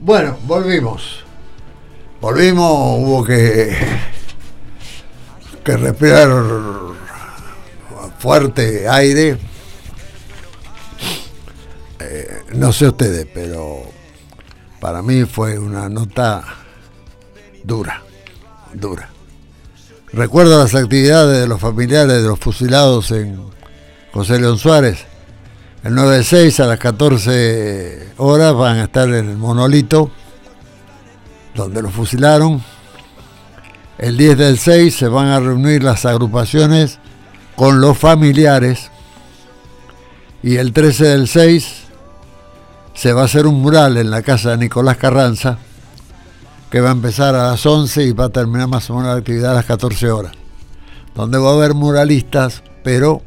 Bueno, volvimos, hubo que respirar fuerte aire. No sé ustedes, pero para mí fue una nota dura. Recuerdo las actividades de los familiares de los fusilados en José León Suárez. El 9/6 a las 14 horas van a estar en el monolito donde los fusilaron. El 10/6 se van a reunir las agrupaciones con los familiares. Y el 13/6 se va a hacer un mural en la casa de Nicolás Carranza, que va a empezar a las 11 y va a terminar más o menos la actividad a las 14 horas, donde va a haber muralistas, pero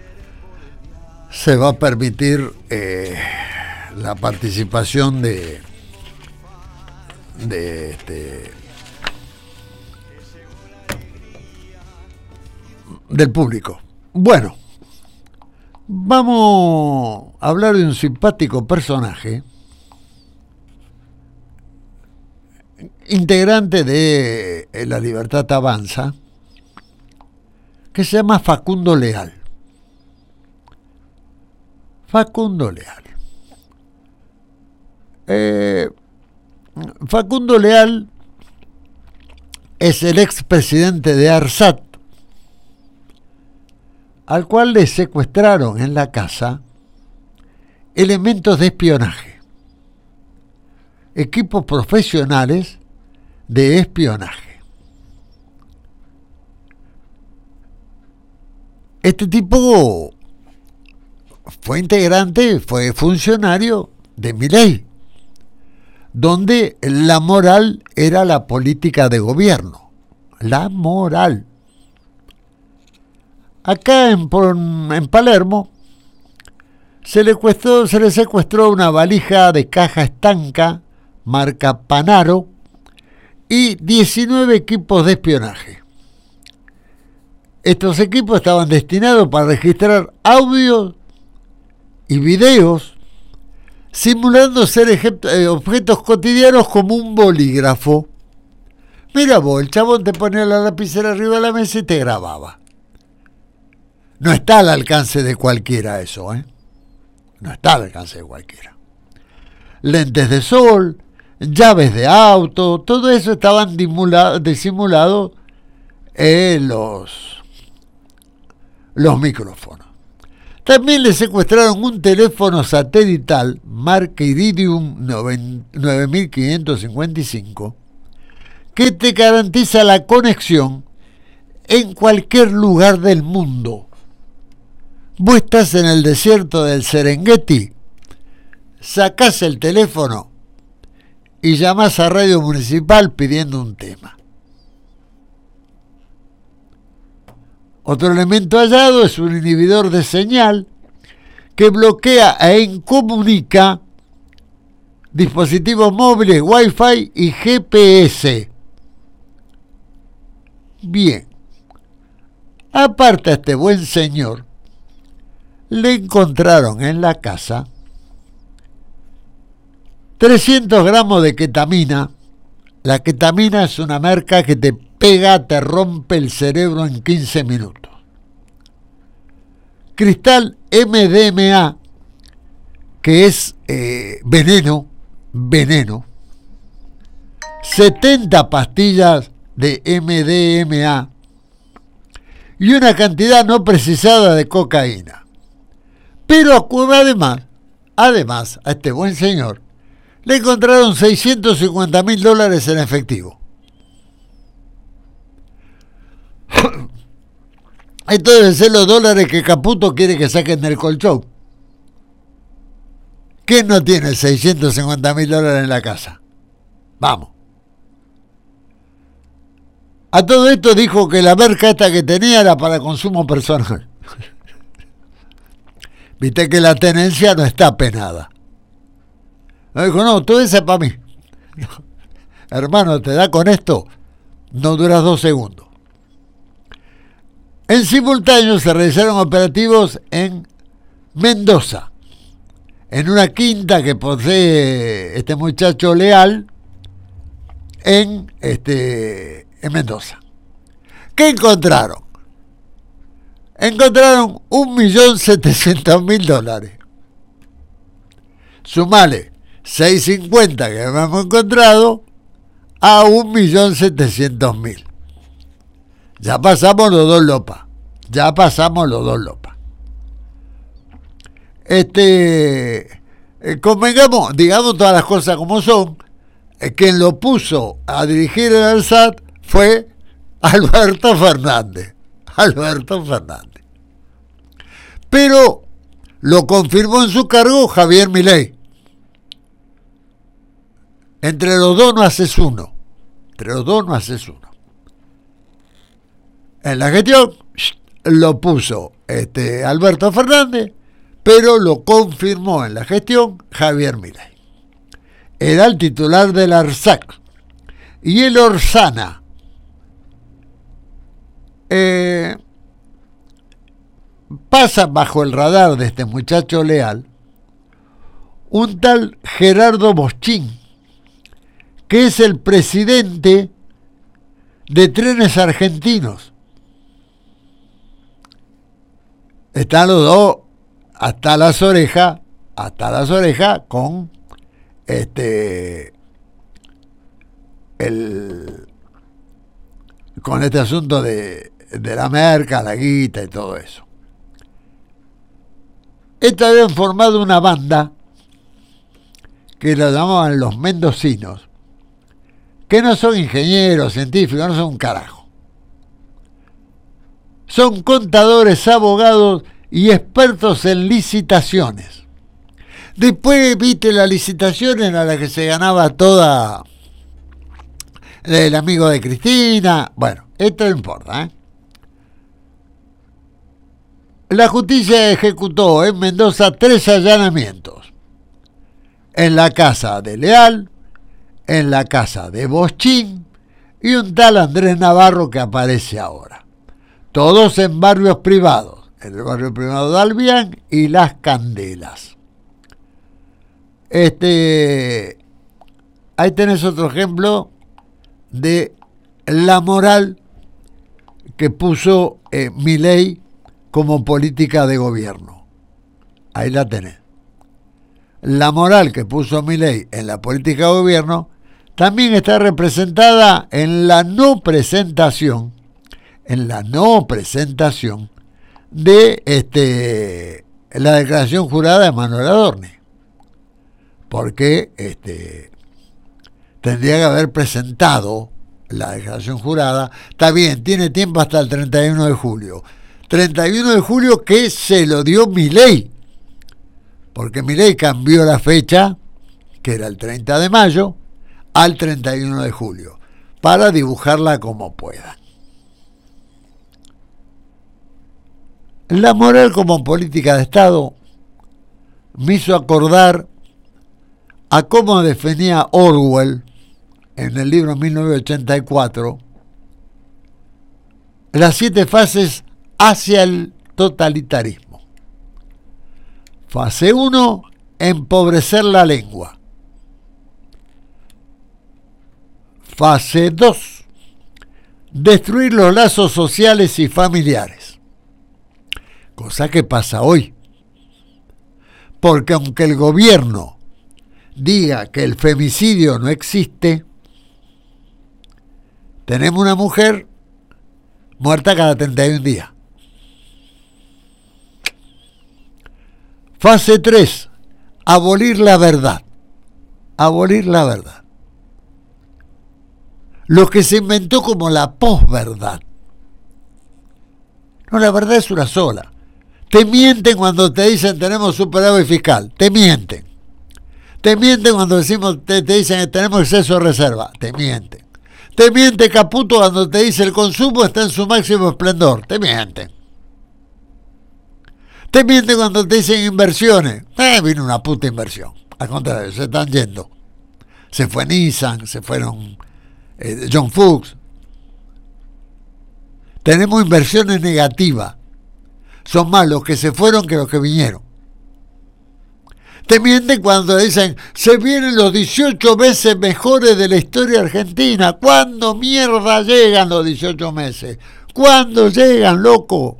se va a permitir la participación del público. Bueno, vamos a hablar de un simpático personaje, integrante de La Libertad Avanza, que se llama Facundo Leal. Facundo Leal es el expresidente de ARSAT, al cual le secuestraron en la casa elementos de espionaje, equipos profesionales de espionaje. Este tipo fue funcionario de Milei, donde la moral era la política de gobierno. La moral. Acá en Palermo se le secuestró una valija de caja estanca marca Panaro y 19 equipos de espionaje. Estos equipos estaban destinados para registrar audios y videos simulando ser objetos cotidianos como un bolígrafo. Mira vos, el chabón te ponía la lapicera arriba de la mesa y te grababa. No está al alcance de cualquiera eso, No está al alcance de cualquiera. Lentes de sol, llaves de auto, todo eso estaban disimulados en los micrófonos. También le secuestraron un teléfono satelital marca Iridium 9555 que te garantiza la conexión en cualquier lugar del mundo. Vos estás en el desierto del Serengeti, sacás el teléfono y llamás a Radio Municipal pidiendo un tema. Otro elemento hallado es un inhibidor de señal que bloquea e incomunica dispositivos móviles, Wi-Fi y GPS. Bien. Aparte a este buen señor, le encontraron en la casa 300 gramos de ketamina. La ketamina es una merca que te pega, te rompe el cerebro en 15 minutos. Cristal MDMA, que es veneno. 70 pastillas de MDMA y una cantidad no precisada de cocaína. Pero además, a este buen señor le encontraron $650,000 en efectivo. Estos deben ser los dólares que Caputo quiere que saquen del colchón. ¿Quién no tiene $650,000 en la casa? Vamos. A todo esto dijo que la merca esta que tenía era para consumo personal. Viste que la tenencia no está penada. No dijo, no, todo eso es para mí. No. Hermano, te da con esto, no duras 2 segundos. En simultáneo se realizaron operativos en Mendoza, en una quinta que posee este muchacho Leal en Mendoza. ¿Qué encontraron? Encontraron $1.700.000. Sumale 650 que habíamos encontrado a 1.700.000. Ya pasamos los dos lopas. Convengamos, digamos todas las cosas como son. Quien lo puso a dirigir el ARSAT fue Alberto Fernández. Pero lo confirmó en su cargo Javier Milei. Entre los dos no haces uno. En la gestión lo puso Alberto Fernández, pero lo confirmó en la gestión Javier Milei. Era el titular del ARSAC. Y el Orsana pasa bajo el radar de este muchacho Leal un tal Gerardo Boschín, que es el presidente de Trenes Argentinos. Están los dos hasta las orejas con con este asunto de la merca, la guita y todo eso. Estos habían formado una banda que la llamaban los mendocinos, que no son ingenieros, científicos, no son un carajo. Son contadores, abogados y expertos en licitaciones. Después, viste, la licitación era la que se ganaba toda el amigo de Cristina. Bueno, esto no importa, La justicia ejecutó en Mendoza 3 allanamientos. En la casa de Leal, en la casa de Boschín y un tal Andrés Navarro que aparece ahora. Todos en barrios privados, en el barrio privado de Albián y Las Candelas. Ahí tenés otro ejemplo de la moral que puso Milei como política de gobierno. Ahí la tenés. La moral que puso Milei en la política de gobierno también está representada en la no presentación de la declaración jurada de Manuel Adorni, porque tendría que haber presentado la declaración jurada. Está bien, tiene tiempo hasta el 31 de julio. 31 de julio que se lo dio Milei, porque Milei cambió la fecha, que era el 30 de mayo, al 31 de julio, para dibujarla como pueda. La moral como política de Estado me hizo acordar a cómo definía Orwell en el libro 1984 las 7 fases hacia el totalitarismo. Fase 1, empobrecer la lengua. Fase 2, destruir los lazos sociales y familiares. Cosa que pasa hoy. Porque aunque el gobierno diga que el femicidio no existe, tenemos una mujer muerta cada 31 días. Fase 3, abolir la verdad. Abolir la verdad. Lo que se inventó como la posverdad. No, la verdad es una sola. Te mienten cuando te dicen tenemos superávit fiscal. Te mienten. Te mienten cuando te dicen que tenemos exceso de reserva. Te mienten. Te miente Caputo cuando te dice el consumo está en su máximo esplendor. Te mienten. Te mienten cuando te dicen inversiones. Vino una puta inversión. Al contrario, se están yendo. Se fue Nissan, se fueron John Fuchs. Tenemos inversiones negativas. Son más los que se fueron que los que vinieron. Te mienten cuando dicen, se vienen los 18 meses mejores de la historia argentina. ¿Cuándo mierda llegan los 18 meses? ¿Cuándo llegan, loco?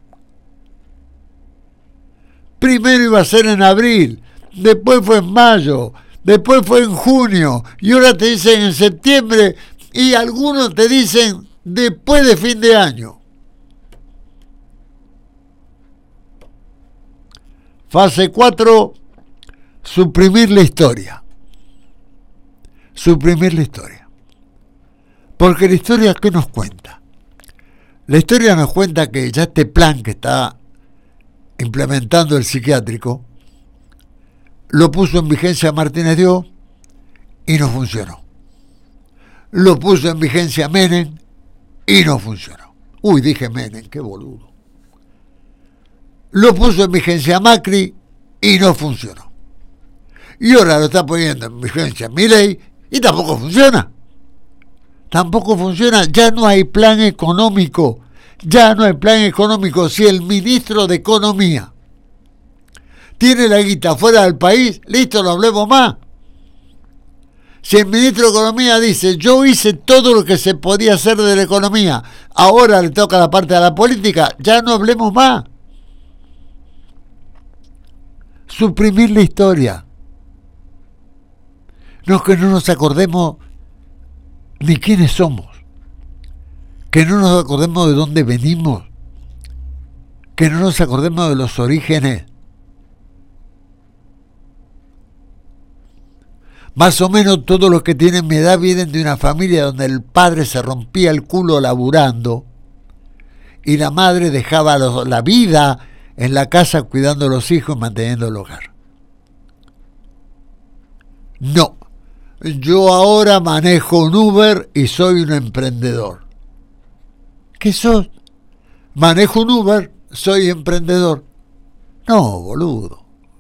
Primero iba a ser en abril, después fue en mayo, después fue en junio, y ahora te dicen en septiembre, y algunos te dicen después de fin de año. Fase 4, suprimir la historia. Suprimir la historia. Porque la historia, ¿qué nos cuenta? La historia nos cuenta que ya este plan que está implementando el psiquiátrico, lo puso en vigencia Martínez Dios y no funcionó. Lo puso en vigencia Menem y no funcionó. Uy, dije Menem, qué boludo. Lo puso en vigencia Macri y no funcionó. Y ahora lo está poniendo en vigencia Milei y tampoco funciona. Tampoco funciona, ya no hay plan económico. Ya no hay plan económico. Si el ministro de Economía tiene la guita fuera del país, listo, no hablemos más. Si el ministro de Economía dice, yo hice todo lo que se podía hacer de la economía, ahora le toca la parte de la política, ya no hablemos más. Suprimir la historia. No, que no nos acordemos ni quiénes somos. Que no nos acordemos de dónde venimos. Que no nos acordemos de los orígenes. Más o menos todos los que tienen mi edad vienen de una familia donde el padre se rompía el culo laburando y la madre dejaba la vida en la casa cuidando a los hijos y manteniendo el hogar. No, yo ahora manejo un Uber y soy un emprendedor. ¿Qué sos? Manejo un Uber, soy emprendedor. No, boludo.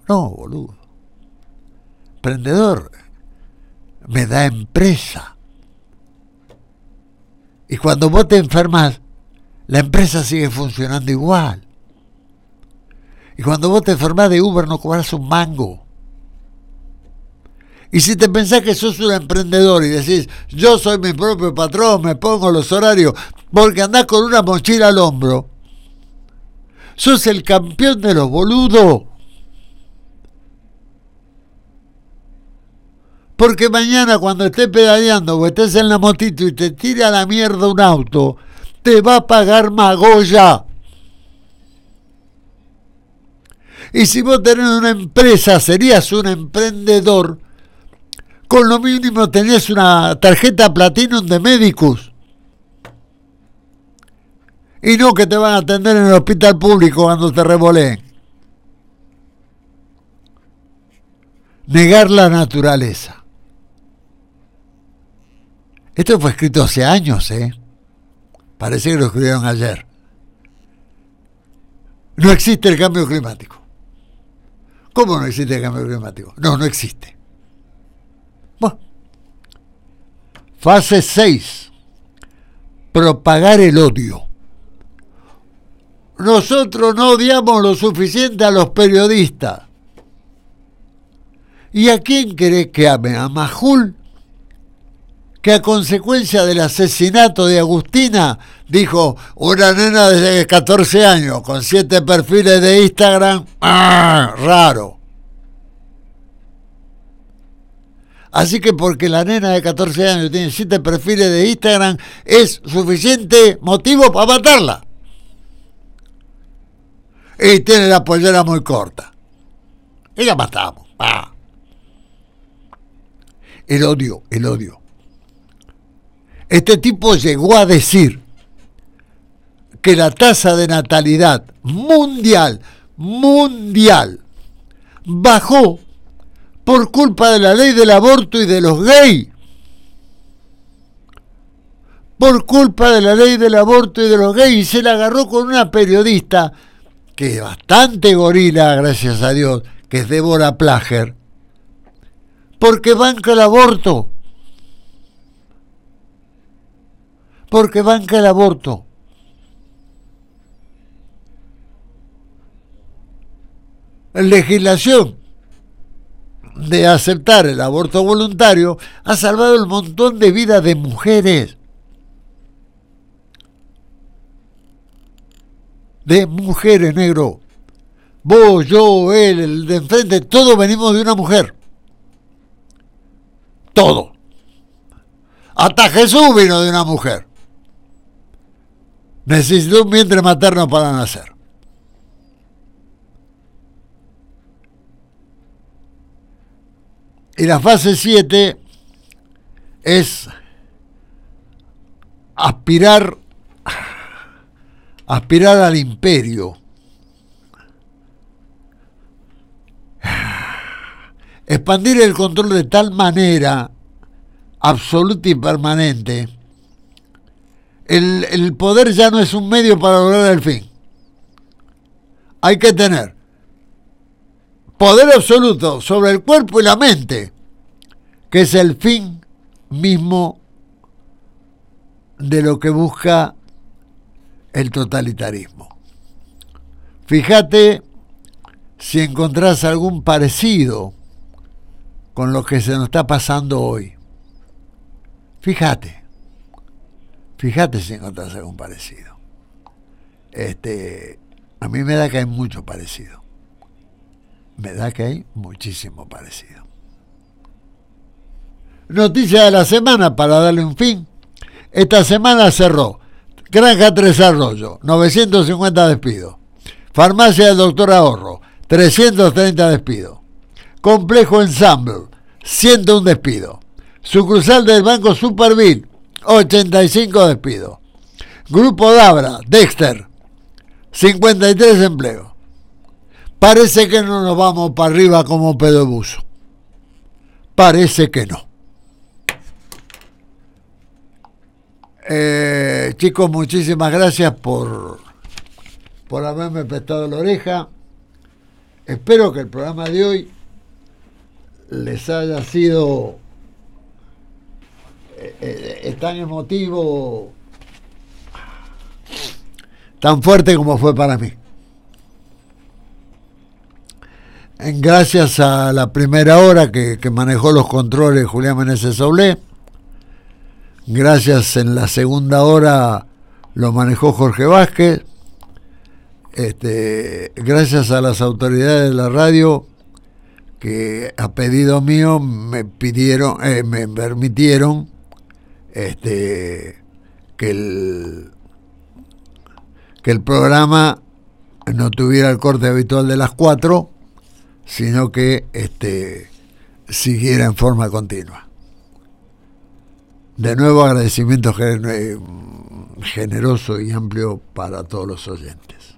Emprendedor me da empresa. Y cuando vos te enfermas, la empresa sigue funcionando igual. Y cuando vos te enfermas de Uber no cobras un mango. Y si te pensás que sos un emprendedor y decís, yo soy mi propio patrón, me pongo los horarios, porque andás con una mochila al hombro, sos el campeón de los boludos. Porque mañana cuando estés pedaleando o estés en la motito y te tira a la mierda un auto, te va a pagar Magoya. Y si vos tenés una empresa, serías un emprendedor, con lo mínimo tenés una tarjeta Platinum de Medicus. Y no que te van a atender en el hospital público cuando te revoleen. Negar la naturaleza. Esto fue escrito hace años, Parece que lo escribieron ayer. No existe el cambio climático. ¿Cómo no existe el cambio climático? No existe. Bueno. Fase 6. Propagar el odio. Nosotros no odiamos lo suficiente a los periodistas. ¿Y a quién querés que ame? ¿A Majul? Que a consecuencia del asesinato de Agustina, dijo, una nena de 14 años con 7 perfiles de Instagram, raro. Así que porque la nena de 14 años tiene 7 perfiles de Instagram, es suficiente motivo para matarla. Y tiene la pollera muy corta. Y la matamos. El odio. Este tipo llegó a decir que la tasa de natalidad mundial bajó por culpa de la ley del aborto y de los gays. Por culpa de la ley del aborto y de los gays. Y se la agarró con una periodista que es bastante gorila, gracias a Dios, que es Débora Plager, porque banca el aborto. Porque banca el aborto. Legislación de aceptar el aborto voluntario ha salvado un montón de vidas de mujeres. De mujeres, negro. Vos, yo, él, el de enfrente, todos venimos de una mujer. Todo. Hasta Jesús vino de una mujer. Necesitó un vientre materno para nacer. Y la fase 7 es aspirar al imperio. Expandir el control de tal manera absoluta y permanente. El poder ya no es un medio para lograr el fin. Hay que tener poder absoluto sobre el cuerpo y la mente, que es el fin mismo de lo que busca el totalitarismo. Fíjate si encontrás algún parecido con lo que se nos está pasando hoy. Fíjate si encontrás algún parecido. A mí me da que hay mucho parecido. Me da que hay muchísimo parecido. Noticia de la semana para darle un fin. Esta semana cerró Granja Tres Arroyos, 950 despidos. Farmacia del Doctor Ahorro, 330 despidos. Complejo Ensemble, 101 despidos. Sucursal del Banco Superville, 85 despidos. Grupo Dabra, Dexter, 53 empleos. Parece que no nos vamos para arriba como pedo de buzo. Parece que no. Chicos, muchísimas gracias por haberme prestado la oreja. Espero que el programa de hoy les haya sido tan emotivo, tan fuerte como fue para mí. Gracias a la primera hora que manejó los controles Julián Meneses Soblé. Gracias en la segunda hora lo manejó Jorge Vázquez. Gracias a las autoridades de la radio que a pedido mío me permitieron que el programa no tuviera el corte habitual de las 4, sino que siguiera en forma continua. De nuevo, agradecimiento generoso y amplio para todos los oyentes.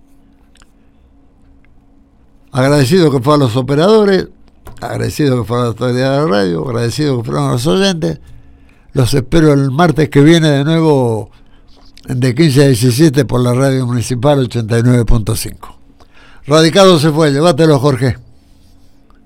Agradecido que fueron los operadores, agradecido que fueron las autoridades de la radio, agradecido que fueron los oyentes. Los espero el martes que viene de nuevo de 15 a 17 por la radio municipal 89.5. Radicado se fue, llévatelo, Jorge.